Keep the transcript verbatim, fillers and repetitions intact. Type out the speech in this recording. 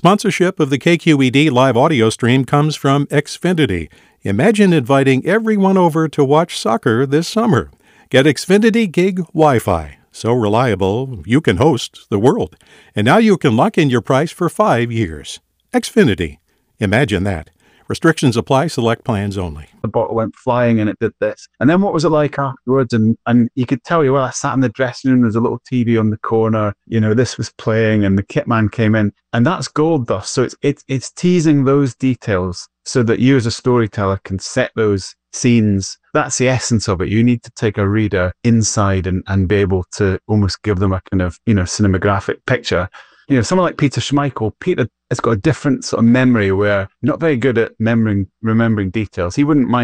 Sponsorship of the K Q E D live audio stream comes from Xfinity. Imagine inviting everyone over to watch soccer this summer. Get Xfinity Gig Wi-Fi. So reliable, you can host the world. And now you can lock in your price for five years. Xfinity. Imagine that. Restrictions apply. Select plans only. The bottle went flying and it did this. And then what was it like afterwards? And and you could tell you, well, I sat in the dressing room, there's a little T V on the corner, you know, this was playing and the kit man came in. And that's gold dust. So it's, it's, it's teasing those details so that you as a storyteller can set those scenes. That's the essence of it. You need to take a reader inside and, and be able to almost give them a kind of, you know, cinematographic picture. You know, someone like Peter Schmeichel, Peter has got a different sort of memory where not very good at remembering, remembering details. He wouldn't mind